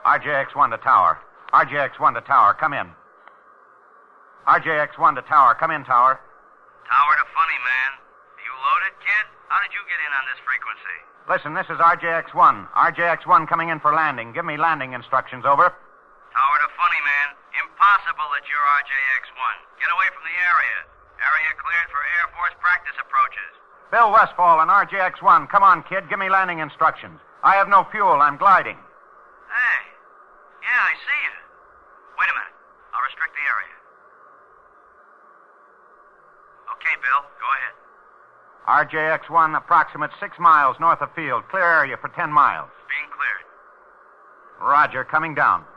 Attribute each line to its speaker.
Speaker 1: RJX-1 to tower. RJX-1 to tower. Come in. RJX-1 to tower. Come in, tower.
Speaker 2: Tower to Funny Man. Are you loaded, kid? How did you get in on this frequency?
Speaker 1: Listen, this is RJX-1. RJX-1 coming in for landing. Give me landing instructions, over.
Speaker 2: Tower to Funny Man. Impossible that you're RJX-1. Get away from the area. Area cleared for Air Force practice approaches.
Speaker 1: Bill Westfall and RJX-1. Come on, kid. Give me landing instructions. I have no fuel. I'm gliding.
Speaker 2: Hey. Yeah, I see you. Wait a minute. I'll restrict the area. Okay, Bill. Go ahead.
Speaker 1: RJX-1, approximate 6 miles north of field. Clear area for 10 miles.
Speaker 2: Being cleared.
Speaker 1: Roger. Coming down.